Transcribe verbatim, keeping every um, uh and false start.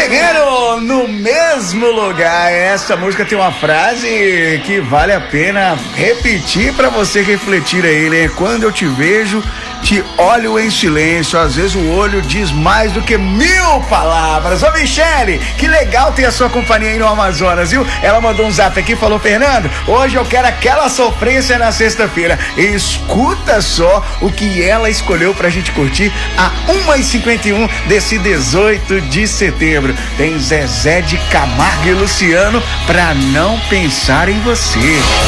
Chegando no mesmo lugar. Essa música tem uma frase que vale a pena repetir pra você refletir aí, né? Quando eu te vejo, te olho em silêncio. Às vezes o olho diz mais do que mil palavras. Ô Michele, que legal ter a sua companhia aí no Amazonas, viu? Ela mandou um zap aqui e falou: Fernando, hoje eu quero aquela sofrência na sexta-feira. Escuta só o que ela escolheu pra gente curtir a uma e cinquenta e um desse dezoito de setembro. Tem Zezé de Camargo e Luciano, Pra Não Pensar em Você.